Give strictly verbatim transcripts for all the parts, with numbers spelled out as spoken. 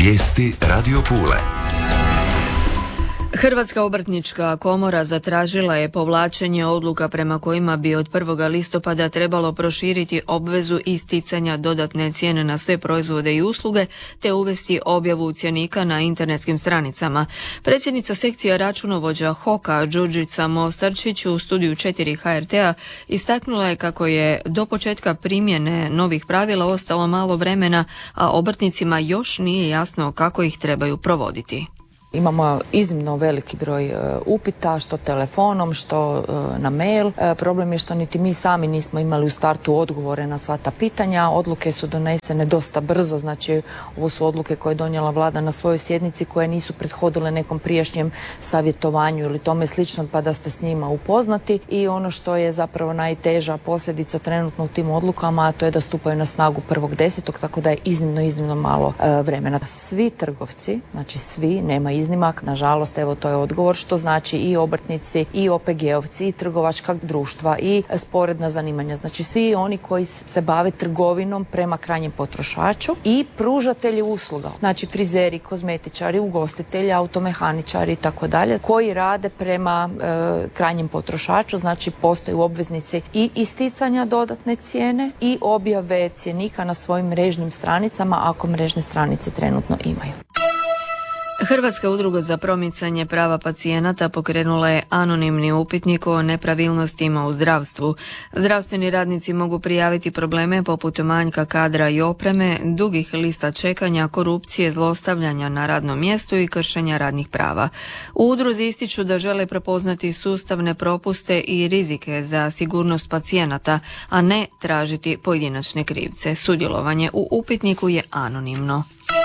Vijesti Radio Pule. Hrvatska obrtnička komora zatražila je povlačenje odluka prema kojima bi od prvog listopada trebalo proširiti obvezu isticanja dodatne cijene na sve proizvode i usluge te uvesti objavu cjenika na internetskim stranicama. Predsjednica sekcija računovođa Hoka Đurđica Mostarčić u studiju četiri H R T-a istaknula je kako je do početka primjene novih pravila ostalo malo vremena, a obrtnicima još nije jasno kako ih trebaju provoditi. Imamo iznimno veliki broj e, upita, što telefonom, što e, na mail. E, problem je što niti mi sami nismo imali u startu odgovore na sva ta pitanja. Odluke su donesene dosta brzo, znači ovo su odluke koje je donijela vlada na svojoj sjednici koje nisu prethodile nekom prijašnjem savjetovanju ili tome slično, pa da ste s njima upoznati. I ono što je zapravo najteža posljedica trenutno u tim odlukama, a to je da stupaju na snagu prvog desetog, tako da je iznimno, iznimno malo e, vremena. Svi trgovci, znači svi, nema iznimak, nažalost, evo to je odgovor, što znači i obrtnici, i O P G-ovci, i trgovačka društva, i sporedna zanimanja. Znači svi oni koji se bave trgovinom prema krajnjem potrošaču i pružatelji usluga. Znači frizeri, kozmetičari, ugostitelji, automehaničari i tako dalje, koji rade prema e, krajnjem potrošaču, znači postaju obveznici i isticanja dodatne cijene i objave cjenika na svojim mrežnim stranicama, ako mrežne stranice trenutno imaju. Hrvatska udruga za promicanje prava pacijenata pokrenula je anonimni upitnik o nepravilnostima u zdravstvu. Zdravstveni radnici mogu prijaviti probleme poput manjka kadra i opreme, dugih lista čekanja, korupcije, zlostavljanja na radnom mjestu i kršenja radnih prava. U udruzi ističu da žele prepoznati sustavne propuste i rizike za sigurnost pacijenata, a ne tražiti pojedinačne krivce. Sudjelovanje u upitniku je anonimno.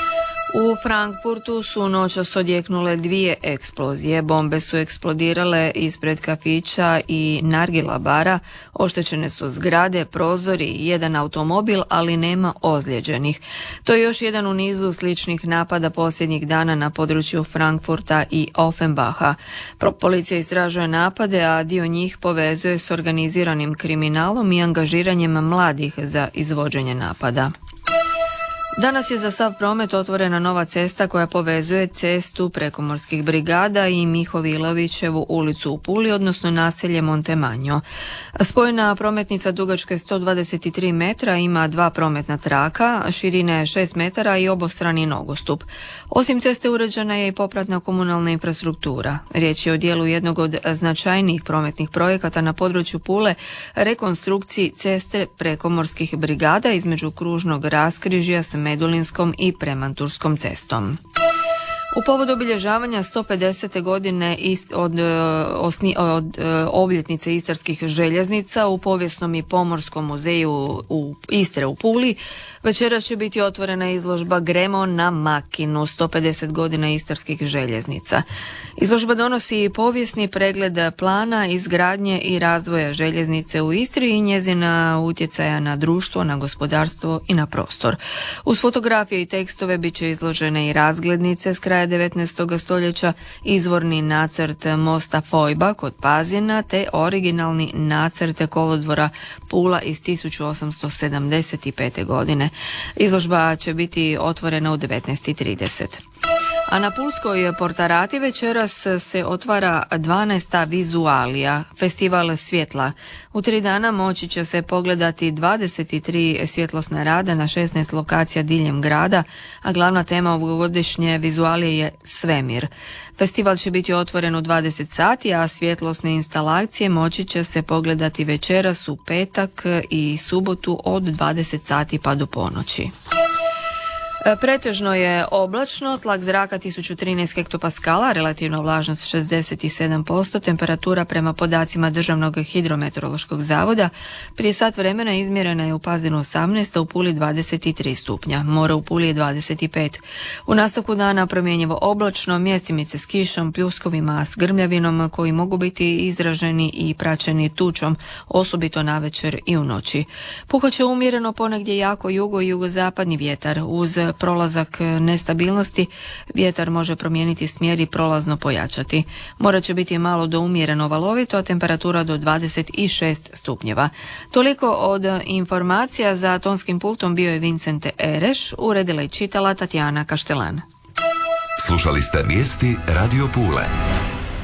U Frankfurtu su noćas odjeknule dvije eksplozije. Bombe su eksplodirale ispred kafića i nargila bara. Oštećene su zgrade, prozori i jedan automobil, ali nema ozlijeđenih. To je još jedan u nizu sličnih napada posljednjih dana na području Frankfurta i Offenbacha. Policija istražuje napade, a dio njih povezuje s organiziranim kriminalom i angažiranjem mladih za izvođenje napada. Danas je za sav promet otvorena nova cesta koja povezuje cestu Prekomorskih brigada i Mihovilovićevu ulicu u Puli, odnosno naselje Montemanjo. Spojna prometnica dugačke sto dvadeset tri metra ima dva prometna traka, širine šest metara i obostrani nogostup. Osim ceste uređena je i popratna komunalna infrastruktura. Riječ je o dijelu jednog od značajnijih prometnih projekata na području Pule, rekonstrukciji ceste Prekomorskih brigada između kružnog raskrižja s Medulinskom i Premanturskom cestom. U povodu obilježavanja sto pedesete godine od, osni, od obljetnice istarskih željeznica u povijesnom i pomorskom muzeju u Istre u Puli večeras će biti otvorena izložba Gremo na Makinu, sto pedeset godina istarskih željeznica. Izložba donosi povijesni pregled plana izgradnje i razvoja željeznice u Istri i njezina utjecaja na društvo, na gospodarstvo i na prostor. Uz fotografije i tekstove bit će izložene i razglednice s kraja devetnaestog stoljeća, izvorni nacrt mosta Fojba kod Pazina te originalni nacrt kolodvora Pula iz tisuću osamsto sedamdeset pete. godine. Izložba će biti otvorena u devetnaest i trideset. A na Pulskoj Portarati večeras se otvara dvanaesta Vizualija, festival svjetla. U tri dana moći će se pogledati dvadeset tri svjetlosne rade na šesnaest lokacija diljem grada, a glavna tema ovogodišnje Vizualije je svemir. Festival će biti otvoren u dvadeset sati, a svjetlosne instalacije moći će se pogledati večeras u petak i subotu od dvadeset sati pa do ponoći. Pretežno je oblačno, tlak zraka tisuću trinaest hektopaskala, relativna vlažnost šezdeset sedam posto, temperatura prema podacima Državnog hidrometeorološkog zavoda prije sat vremena izmjerena je u Pazinu osamnaest, a u Puli dvadeset tri stupnja, more u Puli je dvadeset pet. U nastavku dana promjenjivo oblačno, mjestimice s kišom, pljuskovima s grmljavinom koji mogu biti izraženi i praćeni tučom, osobito navečer i u noći. Puhat će umjereno ponegdje jako jugo i jugozapadni vjetar uz prolazak nestabilnosti, vjetar može promijeniti smjer i prolazno pojačati. Morat će biti malo do umjereno valovito, a temperatura do dvadeset šest stupnjeva. Toliko od informacija. Za tonskim pultom bio je Vincent Ereš, uredila i čitala Tatjana Kaštelan. Slušali ste vijesti Radio Pule.